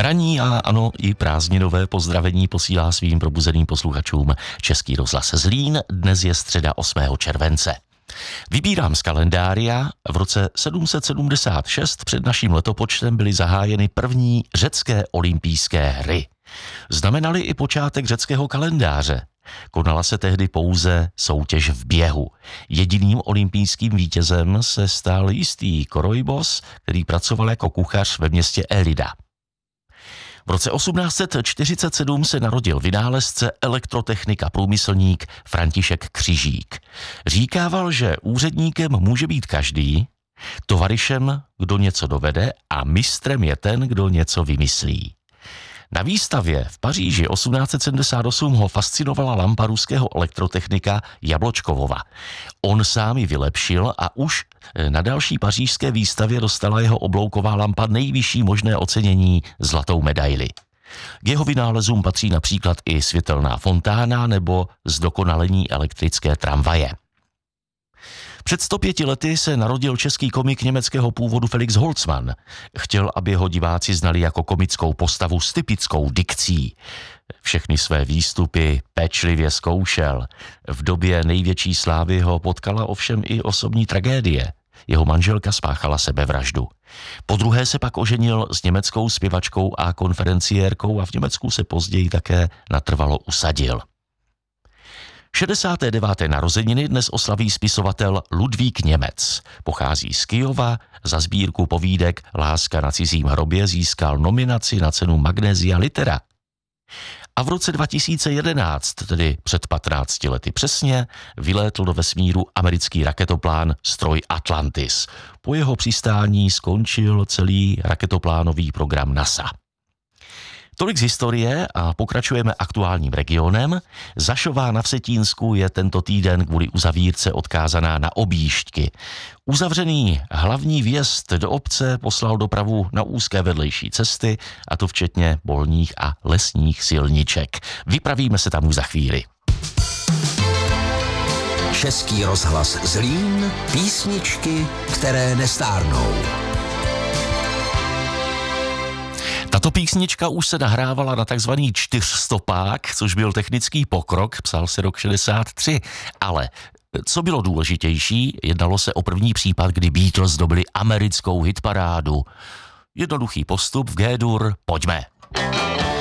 Ranní a ano i prázdninové pozdravení posílá svým probuzeným posluchačům Český rozhlas Zlín. Dnes je středa 8. července. Vybírám z kalendária. V roce 776 před naším letopočtem byly zahájeny první řecké olympijské hry. Znamenaly i počátek řeckého kalendáře. Konala se tehdy pouze soutěž v běhu. Jediným olympijským vítězem se stal jistý Korojbos, který pracoval jako kuchař ve městě Elida. V roce 1847 se narodil vynálezce, elektrotechnik a průmyslník František Křižík. Říkával, že úředníkem může být každý, tovaryšem, kdo něco dovede, a mistrem je ten, kdo něco vymyslí. Na výstavě v Paříži 1878 ho fascinovala lampa ruského elektrotechnika Jabločkovova. On sám ji vylepšil a už na další pařížské výstavě dostala jeho oblouková lampa nejvyšší možné ocenění zlatou medaili. K jeho vynálezům patří například i světelná fontána nebo zdokonalení elektrické tramvaje. Před 105 lety se narodil český komik německého původu Felix Holzmann. Chtěl, aby ho diváci znali jako komickou postavu s typickou dikcí. Všechny své výstupy pečlivě zkoušel. V době největší slávy ho potkala ovšem i osobní tragédie. Jeho manželka spáchala sebevraždu. Podruhé se pak oženil s německou zpěvačkou a konferenciérkou a v Německu se později také natrvalo usadil. 69. narozeniny dnes oslaví spisovatel Ludvík Němec. Pochází z Kyjova, za sbírku povídek Láska na cizím hrobě získal nominaci na cenu Magnesia Litera. A v roce 2011, tedy před 15 lety přesně, vylétl do vesmíru americký raketoplán stroj Atlantis. Po jeho přistání skončil celý raketoplánový program NASA. Tolik z historie a pokračujeme aktuálním regionem. Zašová na Vsetínsku je tento týden kvůli uzavírce odkázaná na objížďky. Uzavřený hlavní vjezd do obce poslal dopravu na úzké vedlejší cesty, a to včetně polních a lesních silniček. Vypravíme se tam už za chvíli. Český rozhlas Zlín, písničky, které nestárnou. Tato písnička už se nahrávala na takzvaný 4stopák, což byl technický pokrok, psal se rok 63, ale co bylo důležitější, jednalo se o první případ, kdy Beatles dobili americkou hitparádu. Jednoduchý postup v G-dur, pojďme.